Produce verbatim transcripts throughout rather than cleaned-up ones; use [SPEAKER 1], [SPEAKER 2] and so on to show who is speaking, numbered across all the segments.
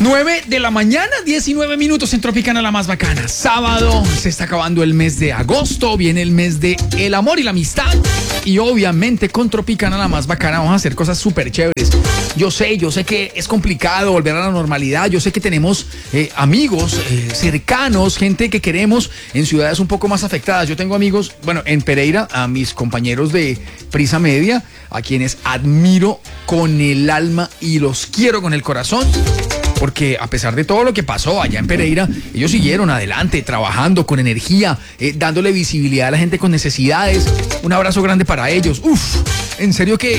[SPEAKER 1] nueve de la mañana, diecinueve minutos en Tropicana, la más bacana. Sábado, se está acabando el mes de agosto, viene el mes de el amor y la amistad. Y obviamente con Tropicana, la más bacana, vamos a hacer cosas súper chéveres. Yo sé, yo sé que es complicado volver a la normalidad. Yo sé que tenemos eh, amigos eh, cercanos, gente que queremos en ciudades un poco más afectadas. Yo tengo amigos, bueno, en Pereira, a mis compañeros de Prisa Media, a quienes admiro con el alma y los quiero con el corazón. Porque a pesar de todo lo que pasó allá en Pereira, ellos siguieron adelante, trabajando con energía, eh, dándole visibilidad a la gente con necesidades. Un abrazo grande para ellos. Uf, en serio que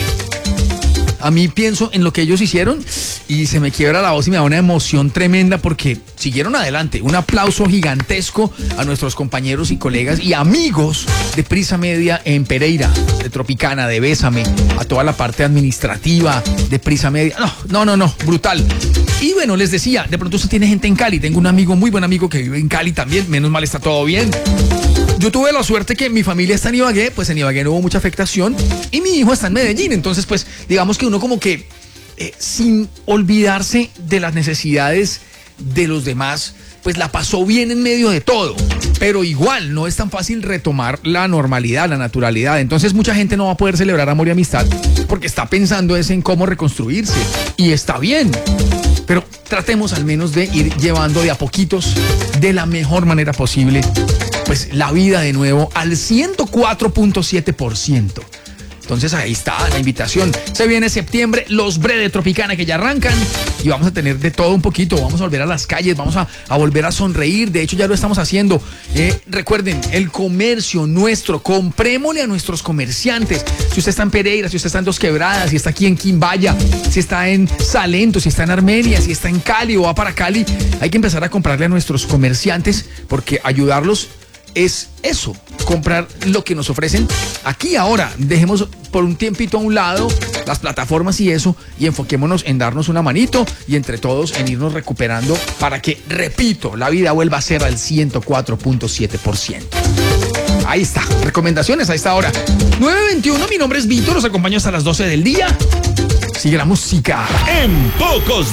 [SPEAKER 1] a mí pienso en lo que ellos hicieron y se me quiebra la voz y me da una emoción tremenda porque siguieron adelante. Un aplauso gigantesco a nuestros compañeros y colegas y amigos de Prisa Media en Pereira, de Tropicana, de Bésame, a toda la parte administrativa de Prisa Media. No, no, no, no, brutal. Y bueno, les decía, de pronto usted tiene gente en Cali. Tengo un amigo, muy buen amigo que vive en Cali también. Menos mal está todo bien. Yo tuve la suerte que mi familia está en Ibagué, pues en Ibagué no hubo mucha afectación y mi hijo está en Medellín. Entonces, pues, digamos que uno como que, eh, sin olvidarse de las necesidades de los demás, pues la pasó bien en medio de todo. Pero igual, no es tan fácil retomar la normalidad, la naturalidad. Entonces, mucha gente no va a poder celebrar amor y amistad porque está pensando es en cómo reconstruirse. Y está bien. Pero tratemos al menos de ir llevando de a poquitos, de la mejor manera posible, pues la vida de nuevo al ciento cuatro punto siete por ciento. Entonces ahí está la invitación. Se viene septiembre, los Bre de Tropicana que ya arrancan y vamos a tener de todo un poquito. Vamos a volver a las calles, vamos a, a volver a sonreír. De hecho ya lo estamos haciendo. Eh, recuerden, el comercio nuestro, comprémosle a nuestros comerciantes. Si usted está en Pereira, si usted está en Dos Quebradas, si está aquí en Quimbaya, si está en Salento, si está en Armenia, si está en Cali o va para Cali, hay que empezar a comprarle a nuestros comerciantes porque ayudarlos es eso, comprar lo que nos ofrecen aquí ahora. Dejemos por un tiempito a un lado las plataformas y eso y enfoquémonos en darnos una manito y entre todos en irnos recuperando para que, repito, la vida vuelva a ser al ciento cuatro punto siete por ciento. Ahí está, recomendaciones a esta hora. nueve veintiuno, mi nombre es Víctor, los acompaño hasta las doce del día. Sigue la música.
[SPEAKER 2] En pocos